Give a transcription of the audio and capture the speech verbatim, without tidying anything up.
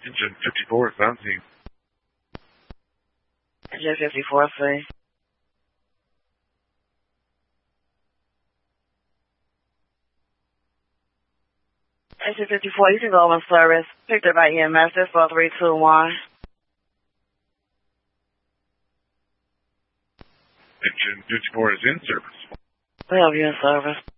Engine fifty-four is on scene. Engine fifty-four, see. Engine fifty-four, you can go in service. Picked up by E M S, that's four three two one. Engine fifty-four is in service. We have you in service.